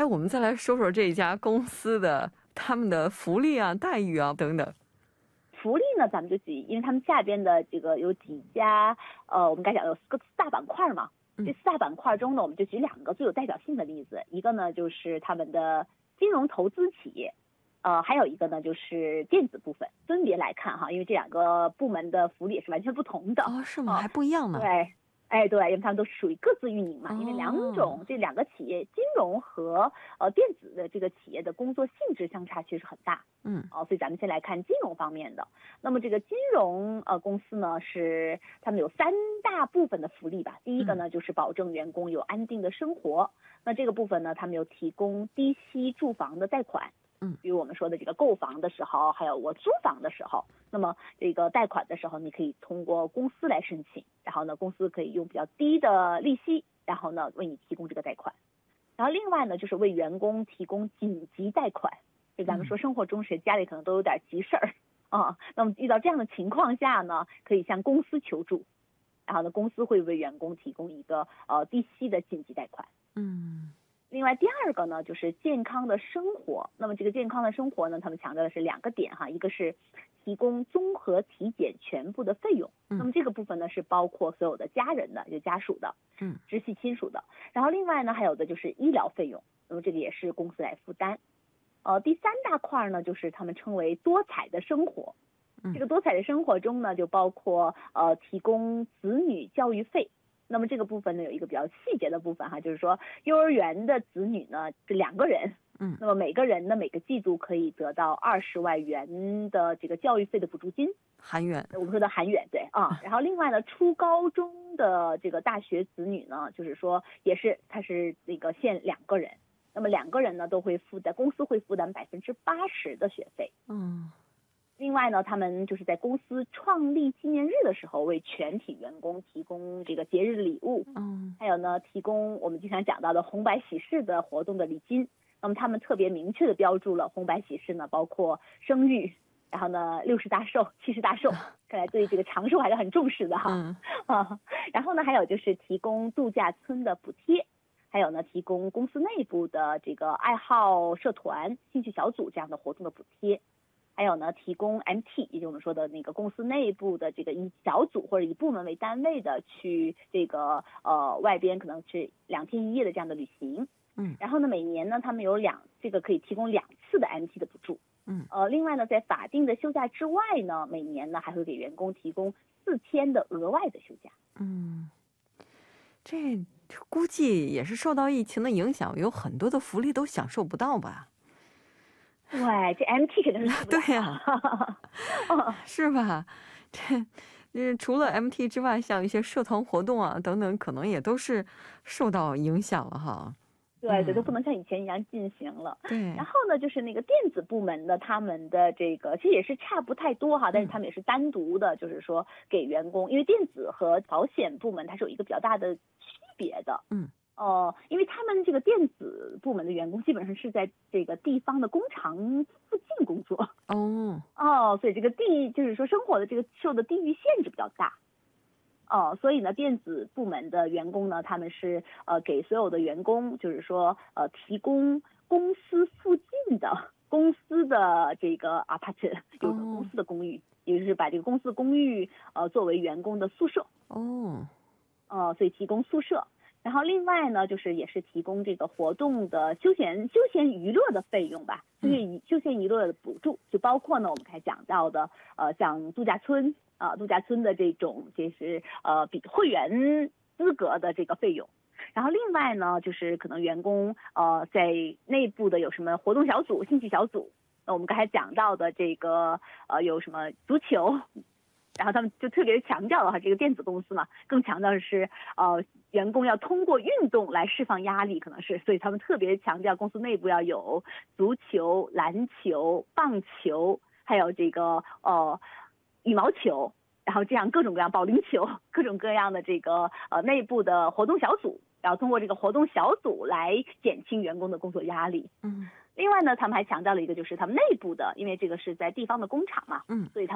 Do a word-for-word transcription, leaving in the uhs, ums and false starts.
我们再来说说这家公司的他们的福利啊、待遇啊等等。 福利呢，咱们就举，因为他们下边的这个有几家，呃，我们该讲有四个四大板块嘛。这四大板块中呢，我们就举两个最有代表性的例子，一个呢就是他们的金融投资企业，呃，还有一个呢就是电子部分。分别来看哈，因为这两个部门的福利也是完全不同的。 哦，是吗？还不一样呢。 对。哎，对，因为他们都是属于各自运营嘛，因为两种、哦、这两个企业，金融和呃电子的这个企业的工作性质相差其实很大。 嗯， 哦，所以咱们先来看金融方面的。那么这个金融呃公司呢，是他们有三大部分的福利吧。第一个呢，就是保证员工有安定的生活。那这个部分呢，他们有提供低息住房的贷款。 嗯， 比如我们说的这个购房的时候，还有我租房的时候，那么这个贷款的时候，你可以通过公司来申请，然后呢，公司可以用比较低的利息，然后呢，为你提供这个贷款。然后另外呢，就是为员工提供紧急贷款，就咱们说生活中谁家里可能都有点急事儿啊，那么遇到这样的情况下呢，可以向公司求助，然后呢，公司会为员工提供一个呃低息的紧急贷款。 嗯。 另外第二个呢，就是健康的生活。那么这个健康的生活呢，他们强调的是两个点哈，一个是提供综合体检全部的费用。 嗯、 那么这个部分呢是包括所有的家人的，就家属的， 嗯， 直系亲属的。然后另外呢还有的就是医疗费用，那么这个也是公司来负担。呃，第三大块呢就是他们称为多彩的生活。 嗯、 这个多彩的生活中呢，就包括呃提供子女教育费。那么这个部分呢有一个比较细节的部分哈，就是说幼儿园的子女呢是两个人， 嗯， 那么每个人呢每个季度可以得到二十万元的这个教育费的补助金， 韩元， 我们说的韩元，对啊。然后另外呢，初高中的这个大学子女呢，就是说也是他是那个限两个人，那么两个人呢都会负担，公司会负担百分之八十的学费， 嗯。 另外呢，他们就是在公司创立纪念日的时候，为全体员工提供这个节日礼物， 嗯， 还有呢，提供我们经常讲到的红白喜事的活动的礼金。那么他们特别明确的标注了红白喜事呢，包括生育，然后呢六十大寿、七十大寿，看来对这个长寿还是很重视的哈。 嗯、 啊，然后呢，还有就是提供度假村的补贴。还有呢，提供公司内部的这个爱好社团、兴趣小组这样的活动的补贴。还有呢，提供 M T， 也就是我们说的那个公司内部的这个以小组或者以部门为单位的去这个呃外边可能是两天一夜的这样的旅行。 嗯， 然后呢，每年呢他们有两这个可以提供两次的 M T 的补助。 嗯， 呃，另外呢，在法定的休假之外呢，每年呢还会给员工提供四天的额外的休假。 嗯，这估计也是受到疫情的影响，有很多的福利都享受不到吧。 对，这 M T 肯定是对呀、啊，是吧？这，这除了 M T 之外，像一些社团活动啊等等，可能也都是受到影响了哈。 对对，都不能像以前一样进行了。 对。 然后呢，就是那个电子部门的，他们的这个其实也是差不太多哈，但是他们也是单独的，就是说给员工，因为电子和保险部门它是有一个比较大的区别的。 嗯。 哦、呃，因为他们这个电子部门的员工基本上是在这个地方的工厂附近工作。 哦。 哦，所以这个地就是说生活的这个受的地域限制比较大。哦，所以呢，电子部门的员工呢，他们是呃给所有的员工，就是说呃提供公司附近的公司的这个 apartment， 有个公司的公寓，也、哦、就是把这个公司公寓呃作为员工的宿舍。 哦， 呃，所以提供宿舍。然后另外呢，就是也是提供这个活动的休闲休闲娱乐的费用吧，休闲休闲娱乐的补助，就包括呢我们刚才讲到的呃像度假村。啊、呃，度假村的这种就是呃比会员资格的这个费用，然后另外呢就是可能员工呃在内部的有什么活动小组、兴趣小组，那我们刚才讲到的这个呃有什么足球，然后他们就特别强调了哈，这个电子公司嘛，更强调的是呃员工要通过运动来释放压力，可能是，所以他们特别强调公司内部要有足球、篮球、棒球，还有这个呃。羽毛球，然后这样各种各样保龄球，各种各样的这个呃内部的活动小组，然后通过这个活动小组来减轻员工的工作压力。 嗯， 另外呢，他们还强调了一个，就是他们内部的，因为这个是在地方的工厂嘛， 嗯， 所以他